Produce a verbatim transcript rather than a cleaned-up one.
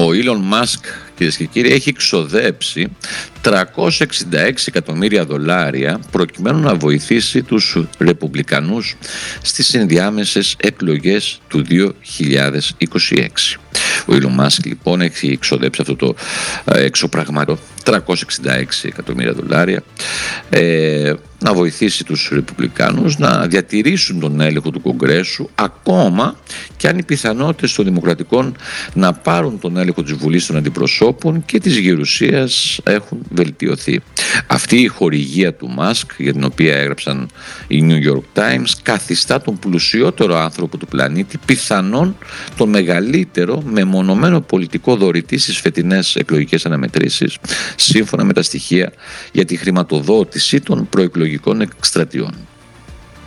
Ο Elon Musk, κυρίες και κύριοι, έχει εξοδέψει τριακόσια εξήντα έξι εκατομμύρια δολάρια προκειμένου να βοηθήσει τους Ρεπουμπλικανούς στις ενδιάμεσες εκλογές του δύο χιλιάδες είκοσι έξι. Ο Elon Musk λοιπόν έχει εξοδέψει αυτό το εξωπραγμάτο τριακόσια εξήντα έξι εκατομμύρια δολάρια ε, να βοηθήσει τους Ρεπουμπλικάνους να διατηρήσουν τον έλεγχο του Κογκρέσου, ακόμα και αν οι πιθανότητες των Δημοκρατικών να πάρουν τον έλεγχο της Βουλής των Αντιπροσώπων και της Γερουσίας έχουν βελτιωθεί. Αυτή η χορηγία του Μάσκ, για την οποία έγραψαν οι New York Times, καθιστά τον πλουσιότερο άνθρωπο του πλανήτη, πιθανόν τον μεγαλύτερο μεμονωμένο πολιτικό δωρητή στις φετινές εκλογικές αναμετρήσεις, σύμφωνα με τα στοιχεία για τη χρηματοδότηση των προεκλογικών εκστρατιών.